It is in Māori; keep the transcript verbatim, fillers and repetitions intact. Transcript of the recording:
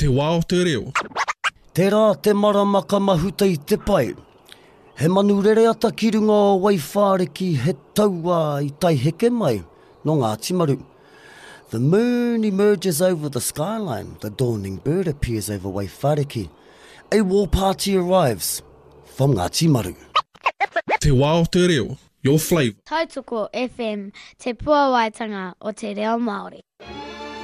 Te wā o te reo. Tērā te maramaka mahuta i te pai. He manu rere ata ki runga o Waiwhareki he taua i tai heke mai no ngā timaru. The moon emerges over the skyline. The dawning bird appears over Waiwhareki. A war party arrives from ngā timaru. Te wā o te reo. Your flavour. Tautoko F M, te puawaitanga o te reo Māori.